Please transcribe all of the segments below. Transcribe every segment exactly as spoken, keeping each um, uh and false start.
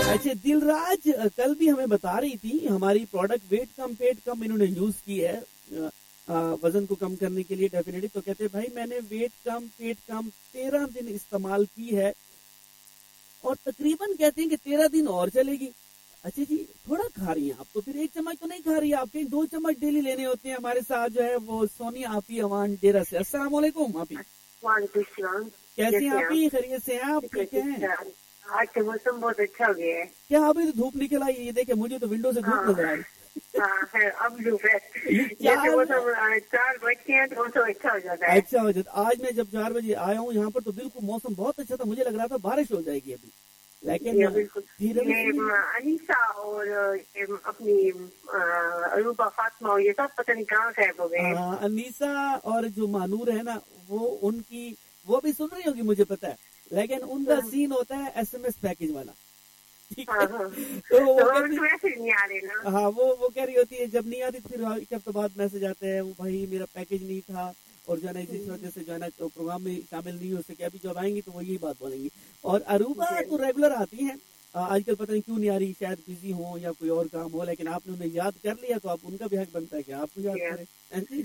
اچھا دلراج کل بھی ہمیں بتا رہی تھی ہماری پروڈکٹ ویٹ کم پیٹ کم انہوں نے یوز کی ہے وزن کو کم کرنے کے لیے ڈیفینیٹلی. تو کہتے ہیں بھائی میں نے ویٹ کم پیٹ کم تیرہ دن استعمال کی ہے اور تقریباً کہتے ہیں کہ تیرہ دن اور چلے گی. اچھا جی تھوڑا کھا رہی ہیں آپ تو پھر ایک چمچ تو نہیں کھا رہی ہے آپ کے دو چمچ ڈیلی لینے ہوتے ہیں. ہمارے ساتھ جو ہے وہ سونی آپی اوان ڈیرا سے. السلام علیکم آپی. وعلیکم السلام. کیسی ہیں آپی خیریت سے ہیں آپ ٹھیک ہیں؟ آج کا موسم بہت اچھا ہو گیا ہے. کیا ابھی تو دھوپ نکل آئی یہ دیکھیں مجھے تو ونڈو سے دھوپ نظر آئی. اب دھوپ ہے چار بج کے ہیں تو موسم اچھا ہو جاتا ہے. اچھا ہو جاتا. آج میں جب چار بجے آیا ہوں یہاں پر تو بالکل موسم بہت اچھا تھا. مجھے لگ رہا تھا بارش ہو جائے گی ابھی لیکن انیسا اور اپنی عروبہ فاطمہ یہ سب پتہ نہیں کہاں غائب ہو گئے. انیسا اور جو مانور ہے نا وہ ان کی وہ بھی سن رہی ہوگی مجھے پتا ہے لیکن ان کا سین ہوتا ہے ایس ایم ایس پیکج والا. تو ہاں وہ وہ کہہ رہی ہوتی ہے جب نہیں آتی پھر ایک ہفتے بعد میسج آتے ہیں وہ بھائی میرا پیکج نہیں تھا اور جو ہے نا اسی وجہ سے جو ہے نا پروگرام میں شامل نہیں ہو سکے. ابھی جب آئیں گی تو وہ یہی بات بولیں گی. اور عروبہ تو ریگولر آتی ہیں آج کل پتہ نہیں کیوں نہیں آ رہی شاید بزی ہوں یا کوئی اور کام ہو لیکن آپ نے انہیں یاد کر لیا تو آپ ان کا بھی حق بنتا ہے کہ آپ کو یاد کریں.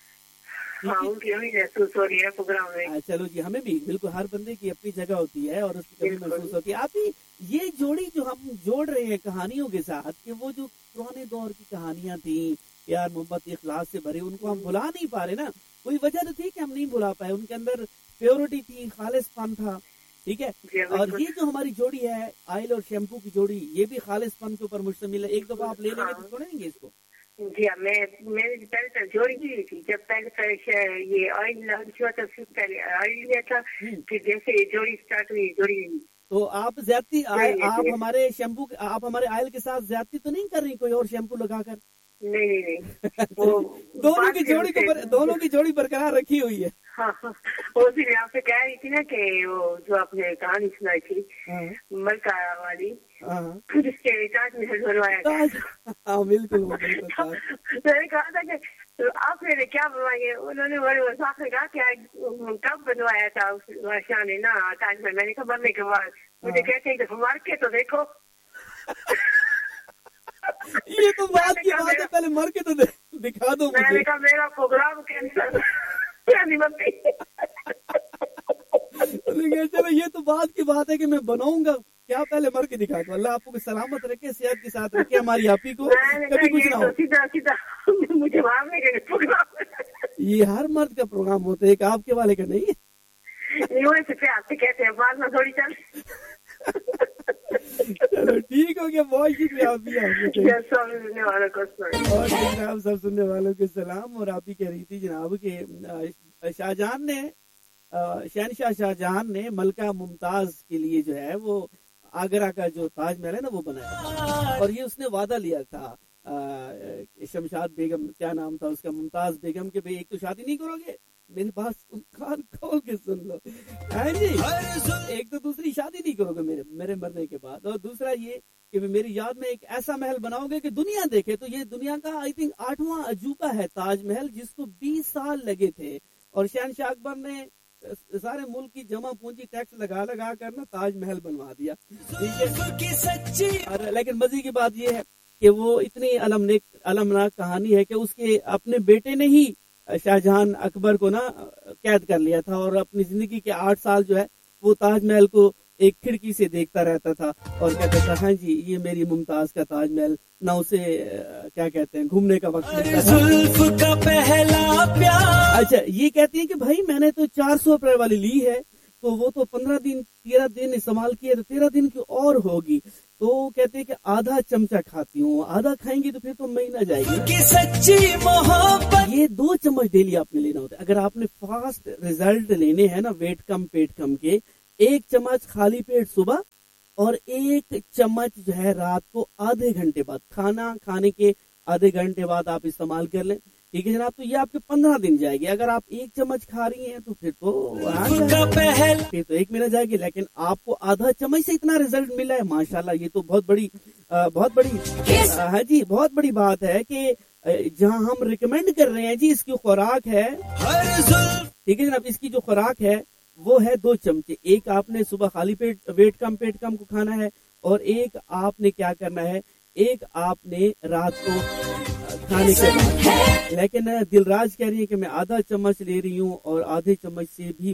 چلو جی ہمیں بھی بالکل ہر بندے کی اپنی جگہ ہوتی ہے اور اس کی کمی محسوس ہوتی ہے. آپ ہی یہ جوڑی جو ہم جوڑ رہے ہیں کہانیوں کے ساتھ کہ وہ جو پرانے دور کی کہانیاں تھیں پیار محبت اخلاص سے بھری ان کو ہم بھلا نہیں پا رہے نا. کوئی وجہ تو تھی کہ ہم نہیں بھلا پائے. ان کے اندر پیورٹی تھی خالص پن تھا ٹھیک ہے. اور یہ جو ہماری جوڑی ہے آئل اور شیمپو کی جوڑی یہ بھی خالص پن کے اوپر مشتمل ہے. ایک دفعہ آپ لے لیں گے تو چھوڑیں گے اس کو. جی ہاں میں میں نے پہلے تک جوڑی کی تھی جب پہلے یہ آئل ہوا تھا پہلے آئل لیا تھا پھر جیسے جوڑی اسٹارٹ ہوئی جوڑی. تو آپ زیادتی آپ ہمارے شیمپو آپ ہمارے آئل کے ساتھ زیادتی تو نہیں کر رہی کوئی اور شیمپو لگا کر؟ نہیں نہیں نہیں دونوں کی جوڑی کو دونوں کی جوڑی برقرار رکھی ہوئی ہے. ہاں وہ بھی آپ سے کہہ رہی تھی نا کہ وہ جو آپ نے کہانی سنائی تھی ملکہ والی جس کے تاج محل بنوایا تھا. بالکل میں نے کہا تھا کہ آپ نے کیا بنوائی. انہوں نے بڑے وضاحت نے کہا کہ کب بنوایا تھا اس بادشاہ نے نا تاج محل. میں نے کہا مرنے کے بعد. مجھے کہتے ہیں کہ مار کے تو دیکھو. یہ تو بات کی بات ہے پہلے مر کے تو دکھا دو. میں نے کہا میرا پروگرام کینسل. چلو یہ تو بات کی بات ہے کہ میں بناؤں گا کیا پہلے مر کے دکھا دو. اللہ آپ کو سلامت رکھے صحت کے ساتھ رکھے ہماری آپی کو کبھی کچھ نہ ہو. سیدھا سیدھا مجھے مارنے کے پروگرام یہ ہر مرد کا پروگرام ہوتا ہے ایک آپ کے والے کا نہیں ہے. آپ سے کہتے ہیں بعد میں تھوڑی چل. چلو ٹھیک ہو گیا بہت شکریہ آپ بھی آپ سب سننے والوں کے سلام. اور آپ ہی کہہ رہی تھی جناب کہ شاہجہان نے شہنشاہ شاہجہان نے ملکہ ممتاز کے لیے جو ہے وہ آگرہ کا جو تاج محل ہے نا وہ بنایا اور یہ اس نے وعدہ لیا تھا شمشاد بیگم کیا نام تھا اس کا ممتاز بیگم کے بھائی ایک تو شادی نہیں کرو گے میری بات کان کھول کے سن لو جی ایک تو دوسری شادی نہیں کرو گے میرے میرے مرنے کے بعد اور دوسرا یہ کہ میری یاد میں ایک ایسا محل بناؤ گے کہ دنیا دیکھے. تو یہ دنیا کا آئی تھنک آٹھواں عجوبہ ہے تاج محل جس کو بیس سال لگے تھے اور شہنشاہ اکبر نے سارے ملک کی جمع پونجی ٹیکس لگا لگا کر نا تاج محل بنوا دیا. لیکن مزے کی بات یہ ہے کہ وہ اتنی المناک کہانی ہے کہ اس کے اپنے بیٹے نے ہی شاہجہان اکبر کو نا قید کر لیا تھا اور اپنی زندگی کے آٹھ سال جو ہے وہ تاج محل کو ایک کھڑکی سے دیکھتا رہتا تھا اور کہتا تھا ہاں جی یہ میری ممتاز کا تاج محل. نہ اسے کیا کہتے ہیں گھومنے کا وقت ملتا تھا. اچھا یہ کہتی ہیں کہ بھائی میں نے تو چار سو روپے والی لی ہے تو وہ تو پندرہ دن تیرہ دن استعمال کیے تو تیرہ دن کی اور ہوگی. تو کہتے ہیں کہ آدھا چمچہ کھاتی ہوں آدھا کھائیں گی تو پھر تو مہینہ جائے گی. سچی محبت یہ دو چمچ ڈیلی آپ نے لینا ہوتا ہے. اگر آپ نے فاسٹ ریزلٹ لینے ہیں نا ویٹ کم پیٹ کم کے ایک چمچ خالی پیٹ صبح اور ایک چمچ جو ہے رات کو آدھے گھنٹے بعد کھانا کھانے کے آدھے گھنٹے بعد آپ استعمال کر لیں ٹھیک ہے جناب. تو یہ آپ کے پندرہ دن جائے گی. اگر آپ ایک چمچ کھا رہی ہیں تو پھر تو پھر تو ایک مہینہ جائے گی. لیکن آپ کو آدھا چمچ سے اتنا ریزلٹ ملا ہے ماشاءاللہ. یہ تو بہت بڑی بہت بڑی ہے جی بہت بڑی بات ہے کہ جہاں ہم ریکمینڈ کر رہے ہیں جی اس کی خوراک ہے ٹھیک ہے جناب. اس کی جو خوراک ہے وہ ہے دو چمچے. ایک آپ نے صبح خالی پیٹ ویٹ کم پیٹ کم کو کھانا ہے اور ایک آپ نے کیا کرنا ہے, ایک آپ نے رات کو کھانے کے بعد. لیکن دل راج کہہ رہی ہے کہ میں آدھا چمچ لے رہی ہوں اور آدھے چمچ سے بھی